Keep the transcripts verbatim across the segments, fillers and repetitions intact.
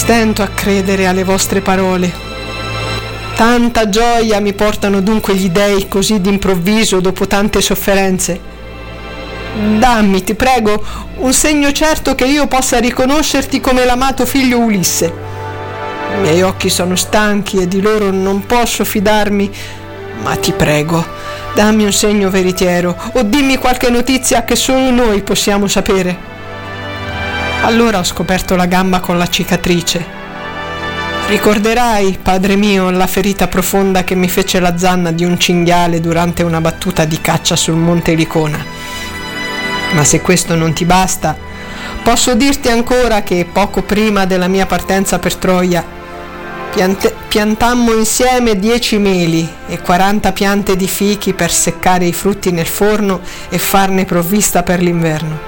Stento a credere alle vostre parole. Tanta gioia mi portano dunque gli dei così d'improvviso dopo tante sofferenze. Dammi, ti prego, un segno certo che io possa riconoscerti come l'amato figlio Ulisse. I miei occhi sono stanchi e di loro non posso fidarmi, ma ti prego, dammi un segno veritiero o dimmi qualche notizia che solo noi possiamo sapere. Allora ho scoperto la gamba con la cicatrice. Ricorderai, padre mio, la ferita profonda che mi fece la zanna di un cinghiale durante una battuta di caccia sul monte Licona. Ma se questo non ti basta, posso dirti ancora che poco prima della mia partenza per Troia piante- piantammo insieme dieci meli e quaranta piante di fichi per seccare i frutti nel forno e farne provvista per l'inverno.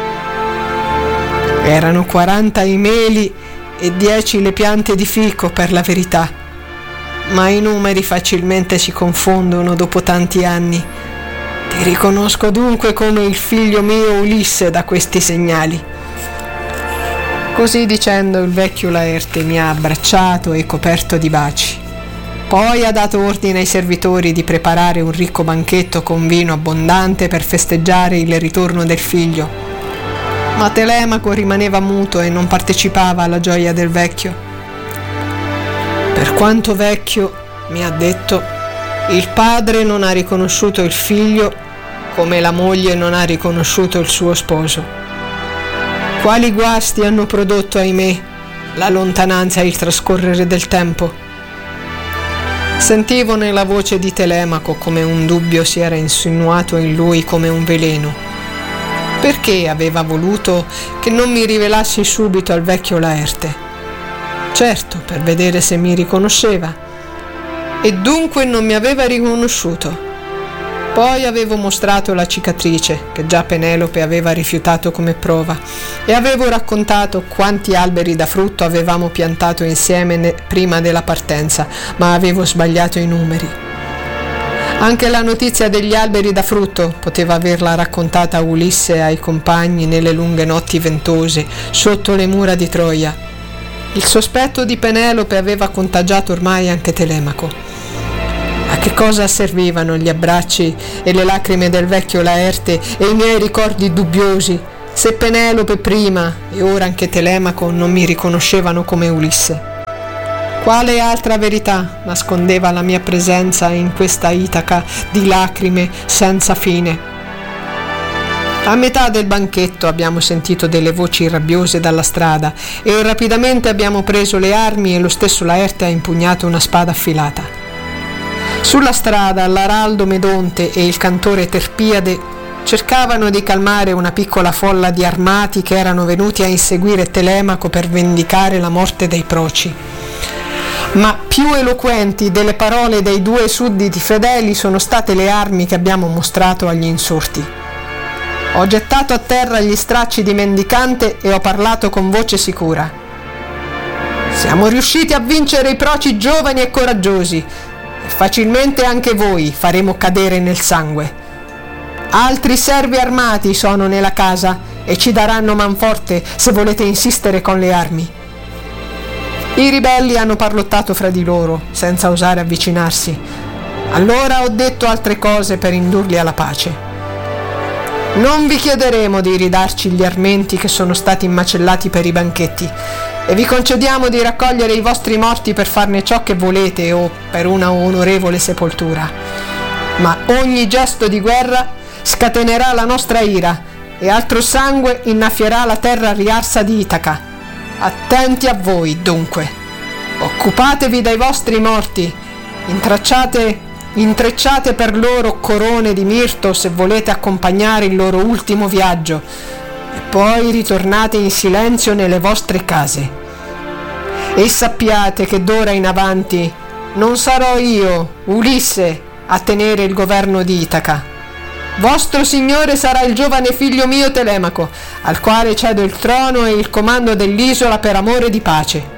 Erano quaranta i meli e dieci le piante di fico, per la verità, ma i numeri facilmente si confondono dopo tanti anni. Ti riconosco dunque come il figlio mio Ulisse da questi segnali. Così dicendo il vecchio Laerte mi ha abbracciato e coperto di baci. Poi ha dato ordine ai servitori di preparare un ricco banchetto con vino abbondante per festeggiare il ritorno del figlio. Ma Telemaco rimaneva muto e non partecipava alla gioia del vecchio. Per quanto vecchio, mi ha detto, il padre non ha riconosciuto il figlio come la moglie non ha riconosciuto il suo sposo. Quali guasti hanno prodotto, ahimè, la lontananza e il trascorrere del tempo? Sentivo nella voce di Telemaco come un dubbio si era insinuato in lui come un veleno. Perché aveva voluto che non mi rivelassi subito al vecchio Laerte? Certo, per vedere se mi riconosceva. E dunque non mi aveva riconosciuto. Poi avevo mostrato la cicatrice, che già Penelope aveva rifiutato come prova, e avevo raccontato quanti alberi da frutto avevamo piantato insieme ne- prima della partenza, ma avevo sbagliato i numeri. Anche la notizia degli alberi da frutto poteva averla raccontata Ulisse ai compagni nelle lunghe notti ventose sotto le mura di Troia. Il sospetto di Penelope aveva contagiato ormai anche Telemaco. A che cosa servivano gli abbracci e le lacrime del vecchio Laerte e i miei ricordi dubbiosi se Penelope prima e ora anche Telemaco non mi riconoscevano come Ulisse? Quale altra verità nascondeva la mia presenza in questa Itaca di lacrime senza fine? A metà del banchetto abbiamo sentito delle voci rabbiose dalla strada e rapidamente abbiamo preso le armi e lo stesso Laerte ha impugnato una spada affilata. Sulla strada l'Araldo Medonte e il cantore Terpiade cercavano di calmare una piccola folla di armati che erano venuti a inseguire Telemaco per vendicare la morte dei proci. Ma più eloquenti delle parole dei due sudditi fedeli sono state le armi che abbiamo mostrato agli insorti. Ho gettato a terra gli stracci di mendicante e ho parlato con voce sicura. Siamo riusciti a vincere i proci giovani e coraggiosi e facilmente anche voi faremo cadere nel sangue. Altri servi armati sono nella casa e ci daranno manforte se volete insistere con le armi. I ribelli hanno parlottato fra di loro, senza osare avvicinarsi. Allora ho detto altre cose per indurli alla pace. Non vi chiederemo di ridarci gli armenti che sono stati macellati per i banchetti e vi concediamo di raccogliere i vostri morti per farne ciò che volete o per una onorevole sepoltura. Ma ogni gesto di guerra scatenerà la nostra ira e altro sangue innaffierà la terra riarsa di Itaca. Attenti a voi, dunque. Occupatevi dei vostri morti, intracciate, intrecciate per loro corone di mirto se volete accompagnare il loro ultimo viaggio, e poi ritornate in silenzio nelle vostre case. E sappiate che d'ora in avanti non sarò io, Ulisse, a tenere il governo di Itaca. Vostro signore sarà il giovane figlio mio Telemaco, al quale cedo il trono e il comando dell'isola per amore di pace.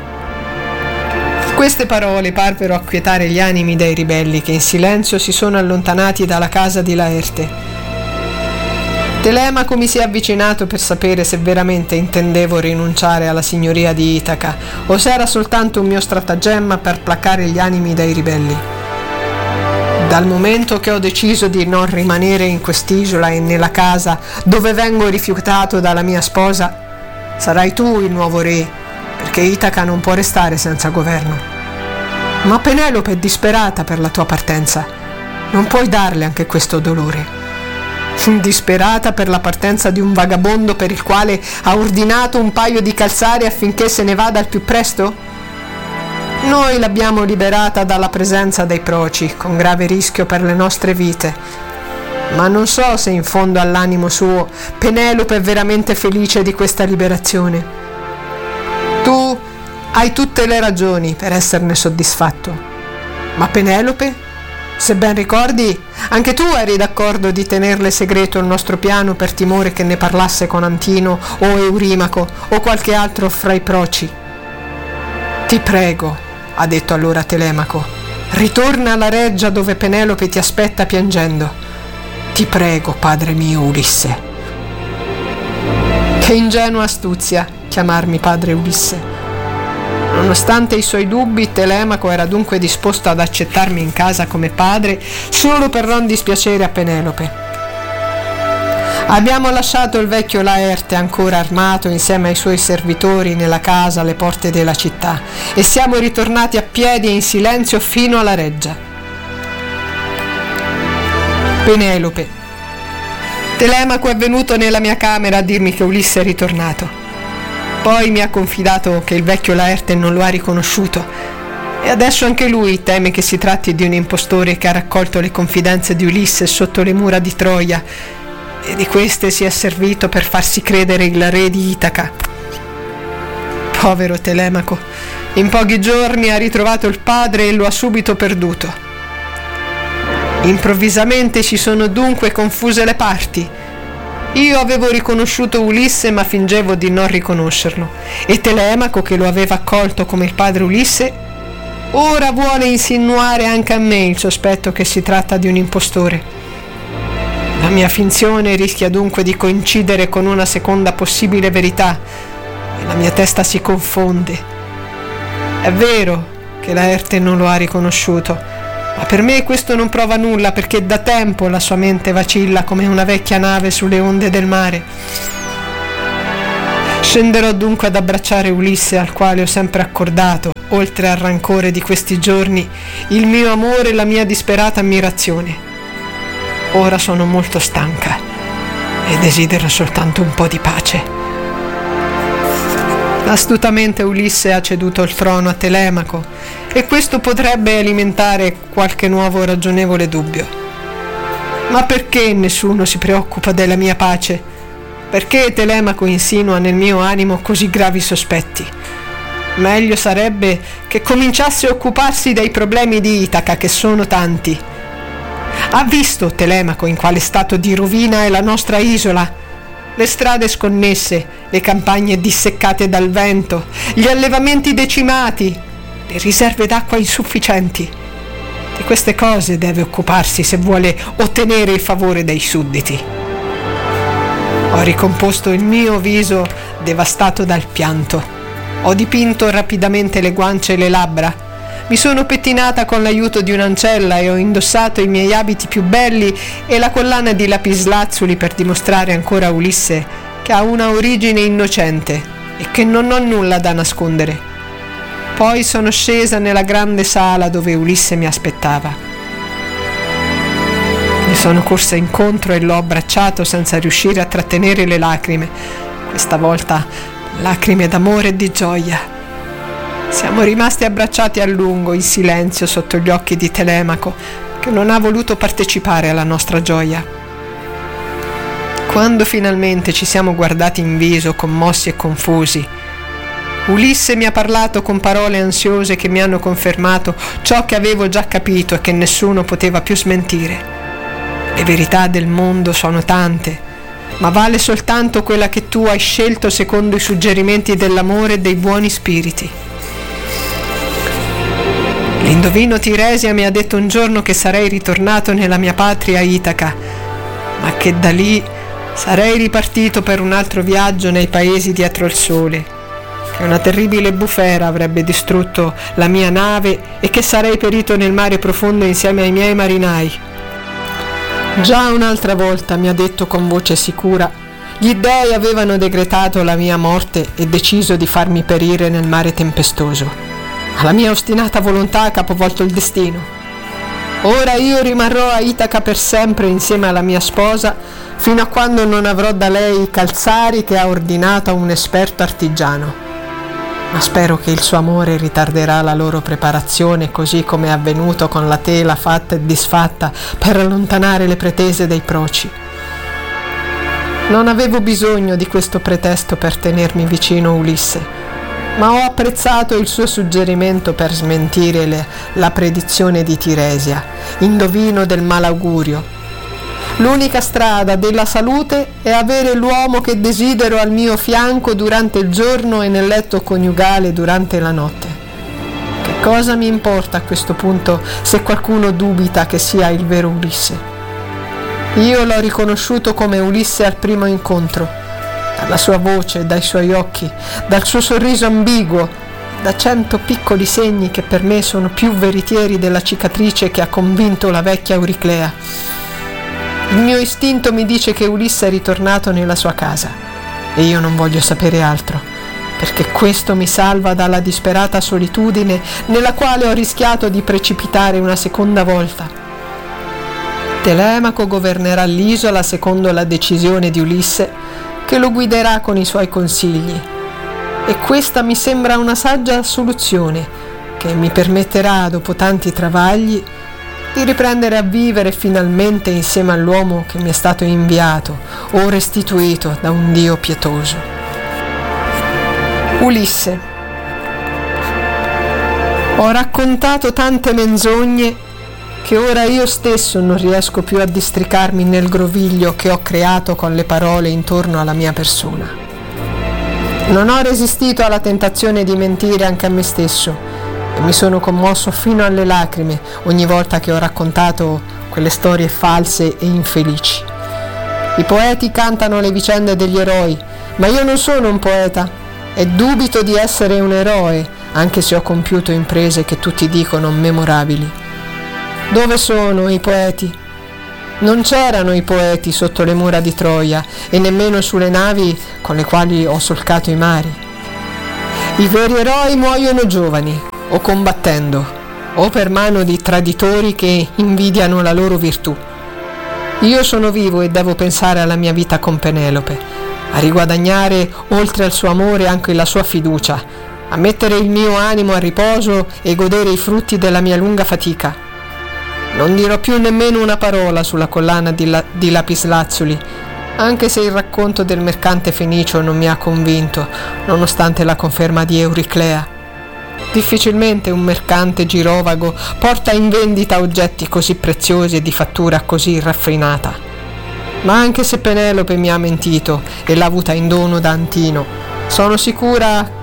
Queste parole parvero acquietare gli animi dei ribelli che in silenzio si sono allontanati dalla casa di Laerte. Telemaco mi si è avvicinato per sapere se veramente intendevo rinunciare alla signoria di Itaca o se era soltanto un mio stratagemma per placare gli animi dei ribelli. Dal momento che ho deciso di non rimanere in quest'isola e nella casa dove vengo rifiutato dalla mia sposa, sarai tu il nuovo re, perché Itaca non può restare senza governo. Ma Penelope è disperata per la tua partenza. Non puoi darle anche questo dolore. Disperata per la partenza di un vagabondo per il quale ha ordinato un paio di calzari affinché se ne vada al più presto? Noi l'abbiamo liberata dalla presenza dei proci, con grave rischio per le nostre vite. Ma non so se in fondo all'animo suo Penelope è veramente felice di questa liberazione. Tu hai tutte le ragioni per esserne soddisfatto. Ma Penelope? Se ben ricordi, anche tu eri d'accordo di tenerle segreto il nostro piano per timore che ne parlasse con Antino o Eurimaco o qualche altro fra i proci. Ti prego, ha detto allora Telemaco, ritorna alla reggia dove Penelope ti aspetta piangendo. Ti prego, padre mio Ulisse. Che ingenua astuzia chiamarmi padre Ulisse. Nonostante i suoi dubbi, Telemaco era dunque disposto ad accettarmi in casa come padre solo per non dispiacere a Penelope. Abbiamo lasciato il vecchio Laerte ancora armato insieme ai suoi servitori nella casa alle porte della città e siamo ritornati a piedi e in silenzio fino alla reggia. Penelope. Telemaco è venuto nella mia camera a dirmi che Ulisse è ritornato. Poi mi ha confidato che il vecchio Laerte non lo ha riconosciuto e adesso anche lui teme che si tratti di un impostore che ha raccolto le confidenze di Ulisse sotto le mura di Troia e di queste si è servito per farsi credere il re di Itaca. Povero Telemaco, in pochi giorni ha ritrovato il padre e lo ha subito perduto. Improvvisamente si sono dunque confuse le parti. Io avevo riconosciuto Ulisse ma fingevo di non riconoscerlo e Telemaco, che lo aveva accolto come il padre Ulisse, ora vuole insinuare anche a me il sospetto che si tratta di un impostore. La mia finzione rischia dunque di coincidere con una seconda possibile verità e la mia testa si confonde. È vero che Laerte non lo ha riconosciuto, ma per me questo non prova nulla perché da tempo la sua mente vacilla come una vecchia nave sulle onde del mare. Scenderò dunque ad abbracciare Ulisse, al quale ho sempre accordato, oltre al rancore di questi giorni, il mio amore e la mia disperata ammirazione. Ora sono molto stanca e desidero soltanto un po' di pace. Astutamente Ulisse ha ceduto il trono a Telemaco e questo potrebbe alimentare qualche nuovo ragionevole dubbio. Ma perché nessuno si preoccupa della mia pace? Perché Telemaco insinua nel mio animo così gravi sospetti? Meglio sarebbe che cominciasse a occuparsi dei problemi di Itaca, che sono tanti. Ha visto Telemaco in quale stato di rovina è la nostra isola? Le strade sconnesse, le campagne disseccate dal vento, gli allevamenti decimati, le riserve d'acqua insufficienti. Di queste cose deve occuparsi se vuole ottenere il favore dei sudditi. Ho ricomposto il mio viso devastato dal pianto. Ho dipinto rapidamente le guance e le labbra. Mi sono pettinata con l'aiuto di un'ancella e ho indossato i miei abiti più belli e la collana di lapislazzuli per dimostrare ancora a Ulisse che ha una origine innocente e che non ho nulla da nascondere. Poi sono scesa nella grande sala dove Ulisse mi aspettava. Gli sono corsa incontro e l'ho abbracciato senza riuscire a trattenere le lacrime, questa volta lacrime d'amore e di gioia. Siamo rimasti abbracciati a lungo, in silenzio, sotto gli occhi di Telemaco, che non ha voluto partecipare alla nostra gioia. Quando finalmente ci siamo guardati in viso, commossi e confusi, Ulisse mi ha parlato con parole ansiose che mi hanno confermato ciò che avevo già capito e che nessuno poteva più smentire. Le verità del mondo sono tante, ma vale soltanto quella che tu hai scelto secondo i suggerimenti dell'amore e dei buoni spiriti. L'indovino Tiresia mi ha detto un giorno che sarei ritornato nella mia patria Itaca, ma che da lì sarei ripartito per un altro viaggio nei paesi dietro il sole, che una terribile bufera avrebbe distrutto la mia nave e che sarei perito nel mare profondo insieme ai miei marinai. Già un'altra volta mi ha detto con voce sicura: gli dèi avevano decretato la mia morte e deciso di farmi perire nel mare tempestoso. Alla mia ostinata volontà ha capovolto il destino. Ora io rimarrò a Itaca per sempre insieme alla mia sposa, fino a quando non avrò da lei i calzari che ha ordinato a un esperto artigiano. Ma spero che il suo amore ritarderà la loro preparazione, così come è avvenuto con la tela fatta e disfatta per allontanare le pretese dei proci. Non avevo bisogno di questo pretesto per tenermi vicino a Ulisse, ma ho apprezzato il suo suggerimento per smentire le, la predizione di Tiresia, indovino del malaugurio. L'unica strada della salute è avere l'uomo che desidero al mio fianco durante il giorno e nel letto coniugale durante la notte. Che cosa mi importa a questo punto se qualcuno dubita che sia il vero Ulisse? Io l'ho riconosciuto come Ulisse al primo incontro, dalla sua voce, dai suoi occhi, dal suo sorriso ambiguo, da cento piccoli segni che per me sono più veritieri della cicatrice che ha convinto la vecchia Euriclea. Il mio istinto mi dice che Ulisse è ritornato nella sua casa e io non voglio sapere altro, perché questo mi salva dalla disperata solitudine nella quale ho rischiato di precipitare una seconda volta. Telemaco governerà l'isola secondo la decisione di Ulisse, che lo guiderà con i suoi consigli, e questa mi sembra una saggia soluzione che mi permetterà, dopo tanti travagli, di riprendere a vivere finalmente insieme all'uomo che mi è stato inviato o restituito da un Dio pietoso. Ulisse. Ho raccontato tante menzogne che ora io stesso non riesco più a districarmi nel groviglio che ho creato con le parole intorno alla mia persona. Non ho resistito alla tentazione di mentire anche a me stesso e mi sono commosso fino alle lacrime ogni volta che ho raccontato quelle storie false e infelici. I poeti cantano le vicende degli eroi, ma io non sono un poeta e dubito di essere un eroe, anche se ho compiuto imprese che tutti dicono memorabili. Dove sono i poeti? Non c'erano i poeti sotto le mura di Troia e nemmeno sulle navi con le quali ho solcato i mari. I veri eroi muoiono giovani, o combattendo, o per mano di traditori che invidiano la loro virtù. Io sono vivo e devo pensare alla mia vita con Penelope, a riguadagnare oltre al suo amore anche la sua fiducia, a mettere il mio animo a riposo e godere i frutti della mia lunga fatica. Non dirò più nemmeno una parola sulla collana di, la, di lapislazzuli, anche se il racconto del mercante fenicio non mi ha convinto, nonostante la conferma di Euriclea. Difficilmente un mercante girovago porta in vendita oggetti così preziosi e di fattura così raffinata. Ma anche se Penelope mi ha mentito e l'ha avuta in dono da Antino, sono sicura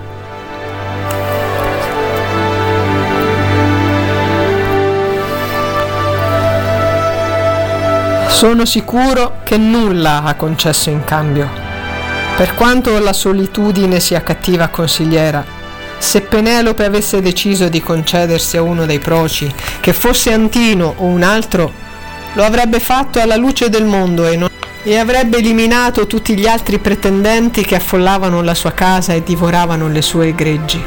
Sono sicuro che nulla ha concesso in cambio. Per quanto la solitudine sia cattiva consigliera, se Penelope avesse deciso di concedersi a uno dei proci, che fosse Antino o un altro, lo avrebbe fatto alla luce del mondo e, non... e avrebbe eliminato tutti gli altri pretendenti che affollavano la sua casa e divoravano le sue greggi.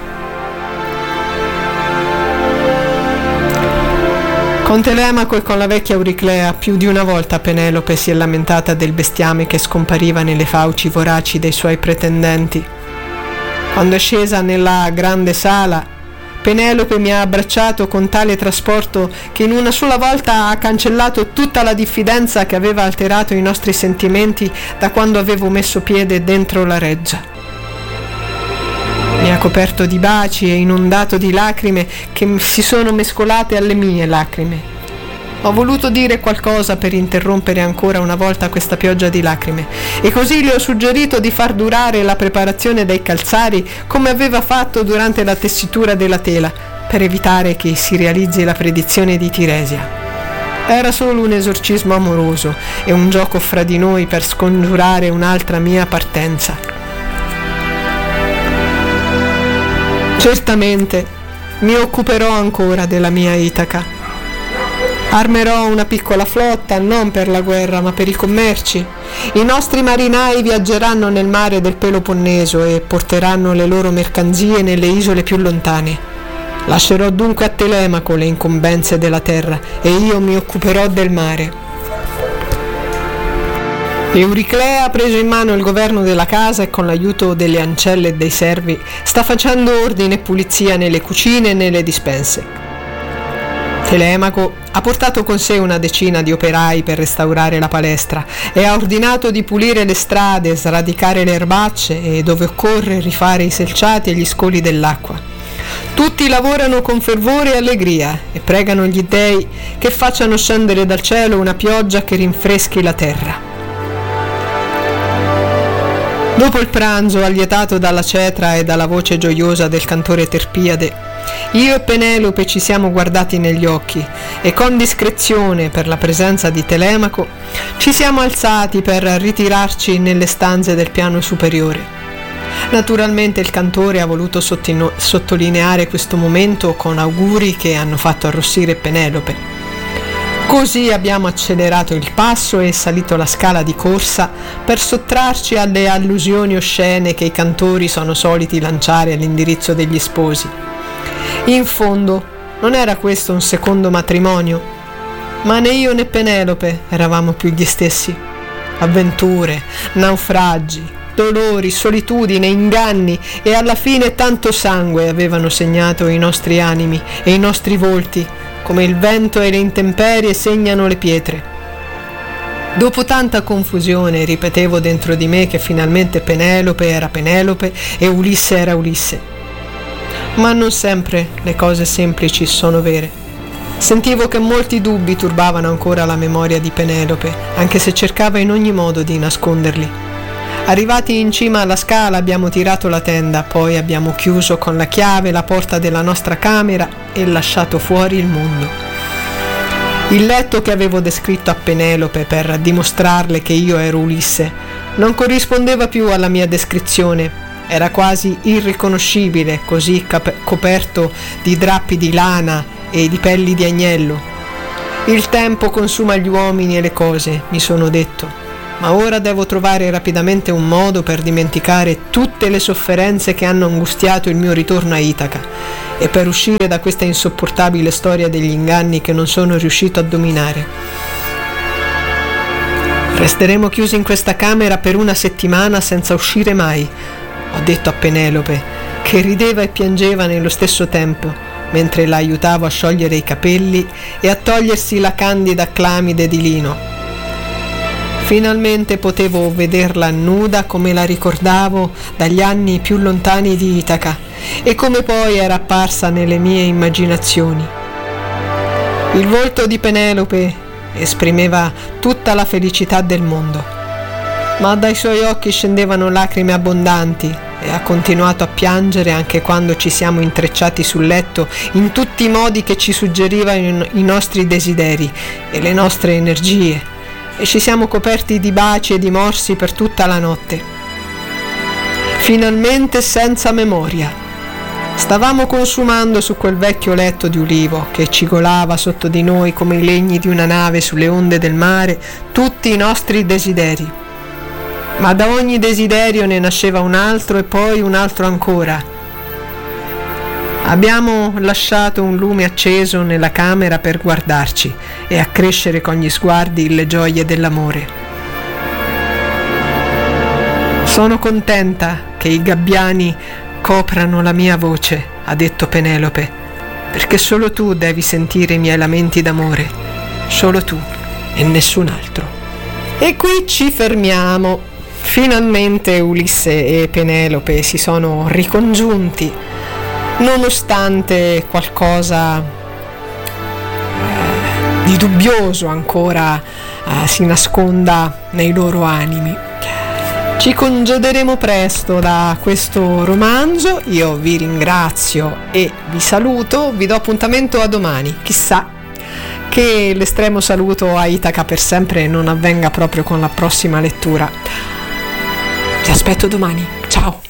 Con Telemaco e con la vecchia Euriclea più di una volta Penelope si è lamentata del bestiame che scompariva nelle fauci voraci dei suoi pretendenti. Quando è scesa nella grande sala, Penelope mi ha abbracciato con tale trasporto che in una sola volta ha cancellato tutta la diffidenza che aveva alterato i nostri sentimenti da quando avevo messo piede dentro la reggia. Mi ha coperto di baci e inondato di lacrime che si sono mescolate alle mie lacrime. Ho voluto dire qualcosa per interrompere ancora una volta questa pioggia di lacrime e così le ho suggerito di far durare la preparazione dei calzari come aveva fatto durante la tessitura della tela, per evitare che si realizzi la predizione di Tiresia. Era solo un esorcismo amoroso e un gioco fra di noi per scongiurare un'altra mia partenza. Certamente mi occuperò ancora della mia Itaca. Armerò una piccola flotta non per la guerra ma per i commerci. I nostri marinai viaggeranno nel mare del Peloponneso e porteranno le loro mercanzie nelle isole più lontane. Lascerò dunque a Telemaco le incombenze della terra e io mi occuperò del mare. Euriclea ha preso in mano il governo della casa e con l'aiuto delle ancelle e dei servi sta facendo ordine e pulizia nelle cucine e nelle dispense. Telemaco ha portato con sé una decina di operai per restaurare la palestra e ha ordinato di pulire le strade, sradicare le erbacce e, dove occorre, rifare i selciati e gli scoli dell'acqua. Tutti lavorano con fervore e allegria e pregano gli dèi che facciano scendere dal cielo una pioggia che rinfreschi la terra. Dopo il pranzo, allietato dalla cetra e dalla voce gioiosa del cantore Terpiade, io e Penelope ci siamo guardati negli occhi e con discrezione, per la presenza di Telemaco, ci siamo alzati per ritirarci nelle stanze del piano superiore. Naturalmente il cantore ha voluto sottino- sottolineare questo momento con auguri che hanno fatto arrossire Penelope. Così abbiamo accelerato il passo e salito la scala di corsa per sottrarci alle allusioni oscene che i cantori sono soliti lanciare all'indirizzo degli sposi. In fondo, non era questo un secondo matrimonio, ma né io né Penelope eravamo più gli stessi. Avventure, naufragi, dolori, solitudine, inganni e alla fine tanto sangue avevano segnato i nostri animi e i nostri volti, come il vento e le intemperie segnano le pietre. Dopo tanta confusione ripetevo dentro di me che finalmente Penelope era Penelope e Ulisse era Ulisse. Ma non sempre le cose semplici sono vere. Sentivo che molti dubbi turbavano ancora la memoria di Penelope, anche se cercava in ogni modo di nasconderli. Arrivati in cima alla scala abbiamo tirato la tenda, poi abbiamo chiuso con la chiave la porta della nostra camera e lasciato fuori il mondo. Il letto che avevo descritto a Penelope per dimostrarle che io ero Ulisse non corrispondeva più alla mia descrizione. Era quasi irriconoscibile, così cap- coperto di drappi di lana e di pelli di agnello. Il tempo consuma gli uomini e le cose, mi sono detto, ma ora devo trovare rapidamente un modo per dimenticare tutte le sofferenze che hanno angustiato il mio ritorno a Itaca e per uscire da questa insopportabile storia degli inganni che non sono riuscito a dominare. Resteremo chiusi in questa camera per una settimana senza uscire mai, ho detto a Penelope, che rideva e piangeva nello stesso tempo, mentre la aiutavo a sciogliere i capelli e a togliersi la candida clamide di lino. Finalmente potevo vederla nuda come la ricordavo dagli anni più lontani di Itaca e come poi era apparsa nelle mie immaginazioni. Il volto di Penelope esprimeva tutta la felicità del mondo, ma dai suoi occhi scendevano lacrime abbondanti e ha continuato a piangere anche quando ci siamo intrecciati sul letto in tutti i modi che ci suggerivano i nostri desideri e le nostre energie, e ci siamo coperti di baci e di morsi per tutta la notte. Finalmente senza memoria. Stavamo consumando su quel vecchio letto di ulivo che cigolava sotto di noi come i legni di una nave sulle onde del mare tutti i nostri desideri. Ma da ogni desiderio ne nasceva un altro e poi un altro ancora. Abbiamo lasciato un lume acceso nella camera per guardarci e accrescere con gli sguardi le gioie dell'amore. Sono contenta che i gabbiani coprano la mia voce, ha detto Penelope, perché solo tu devi sentire i miei lamenti d'amore, solo tu e nessun altro. E qui ci fermiamo. Finalmente Ulisse e Penelope si sono ricongiunti, nonostante qualcosa eh, di dubbioso ancora eh, si nasconda nei loro animi. Ci congederemo presto da questo romanzo, io vi ringrazio e vi saluto, vi do appuntamento a domani, chissà che l'estremo saluto a Itaca per sempre non avvenga proprio con la prossima lettura. Ti aspetto domani, ciao!